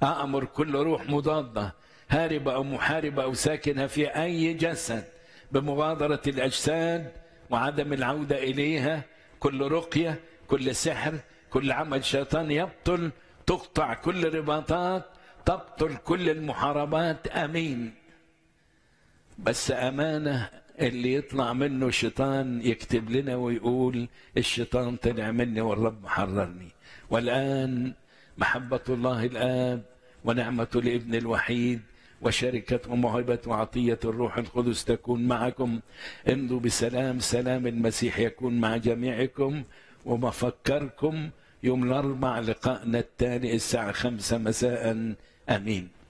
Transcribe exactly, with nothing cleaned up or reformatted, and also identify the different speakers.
Speaker 1: أأمر كل روح مضادة هاربة أو محاربة أو ساكنة في أي جسد بمغادرة الأجساد وعدم العودة إليها، كل رقية، كل سحر، كل عمل شيطان يبطل، تقطع كل رباطات، تبطل كل المحاربات. أمين. بس أمانة اللي يطلع منه شيطان يكتب لنا ويقول الشيطان طلع مني والرب حررني. والآن محبة الله الآب ونعمة الابن الوحيد وشركة وموهبة وعطية الروح القدس تكون معكم. امضوا بسلام، سلام المسيح يكون مع جميعكم. ومفكركم يوم الأربع لقائنا التالي الساعة خمسة مساء. أمين.